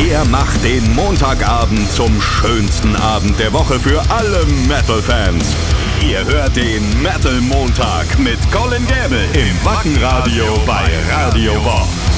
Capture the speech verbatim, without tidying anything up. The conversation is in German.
Der macht den Montagabend zum schönsten Abend der Woche für alle Metal-Fans. Ihr hört den Metal Montag mit Colin Gäbel im Wackenradio bei Radio Bob.